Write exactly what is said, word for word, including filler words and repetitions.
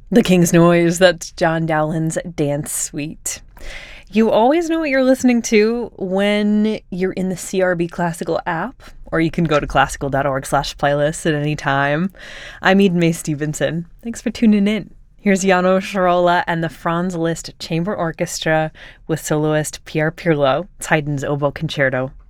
The King's Noise, that's John Dowland's Dance Suite. You always know what you're listening to when you're in the C R B Classical app, or you can go to classical.org slash playlist at any time. I'm Eden May Stevenson. Thanks for tuning in. Here's János Sorolla and the Franz Liszt Chamber Orchestra with soloist Pierre Pirlo. It's Haydn's Oboe Concerto.